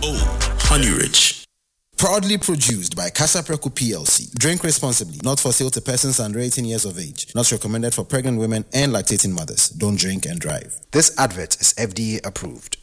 Oh, Honey Rich. Proudly produced by Casapreco PLC. Drink responsibly. Not for sale to persons under 18 years of age. Not recommended for pregnant women and lactating mothers. Don't drink and drive. This advert is FDA approved.